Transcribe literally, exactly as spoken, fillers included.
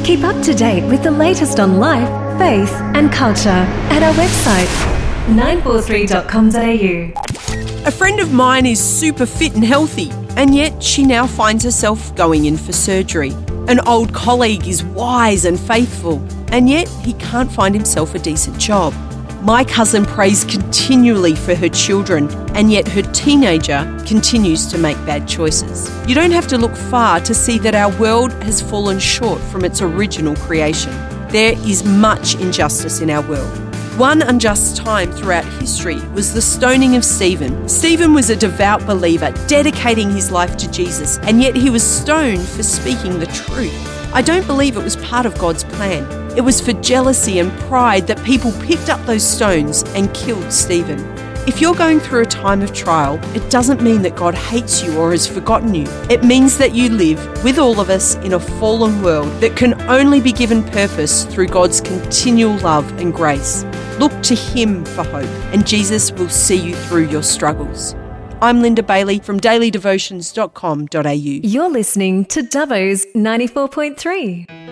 Keep up to date with the latest on life, faith and culture at our website, nine four three dot com dot a u. A friend of mine is super fit and healthy, and yet she now finds herself going in for surgery. An old colleague is wise and faithful, and yet he can't find himself a decent job. My cousin prays continually for her children, and yet her teenager continues to make bad choices. You don't have to look far to see that our world has fallen short from its original creation. There is much injustice in our world. One unjust time throughout history was the stoning of Stephen. Stephen was a devout believer, dedicating his life to Jesus, and yet he was stoned for speaking the truth. I don't believe it was part of God's plan. It was for jealousy and pride that people picked up those stones and killed Stephen. If you're going through a time of trial, it doesn't mean that God hates you or has forgotten you. It means that you live with all of us in a fallen world that can only be given purpose through God's continual love and grace. Look to Him for hope, and Jesus will see you through your struggles. I'm Linda Bailey from daily devotions dot com dot a u. You're listening to Dubbo's ninety-four point three.